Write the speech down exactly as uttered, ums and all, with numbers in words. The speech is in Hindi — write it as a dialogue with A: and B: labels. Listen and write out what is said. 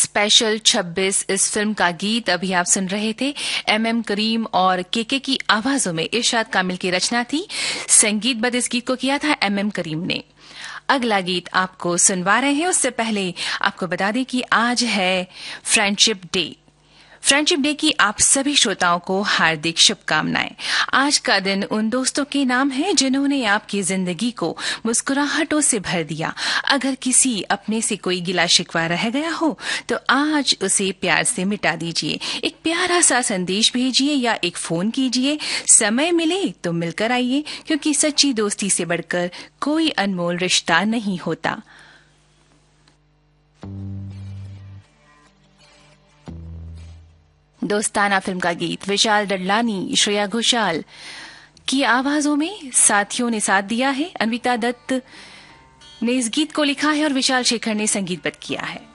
A: स्पेशल छब्बीस इस फिल्म का गीत अभी आप सुन रहे थे। एम एम करीम और केके की आवाजों में इरशाद कामिल की रचना थी। संगीतबद्ध इस गीत को किया था एम एम करीम ने। अगला गीत आपको सुनवा रहे हैं, उससे पहले आपको बता दें कि आज है फ्रेंडशिप डे। फ्रेंडशिप डे की आप सभी श्रोताओं को हार्दिक शुभकामनाएं। आज का दिन उन दोस्तों के नाम है जिन्होंने आपकी जिंदगी को मुस्कुराहटों से भर दिया। अगर किसी अपने से कोई गिला शिकवा रह गया हो तो आज उसे प्यार से मिटा दीजिए। एक प्यारा सा संदेश भेजिए या एक फोन कीजिए। समय मिले तो मिलकर आइए, क्योंकि सच्ची दोस्ती से बढ़कर कोई अनमोल रिश्ता नहीं होता। दोस्ताना फिल्म का गीत विशाल डडलानी, श्रेया घोषाल की आवाजों में साथियों ने साथ दिया है। अनविता दत्त ने इस गीत को लिखा है और विशाल शेखर ने संगीतबद्ध किया है।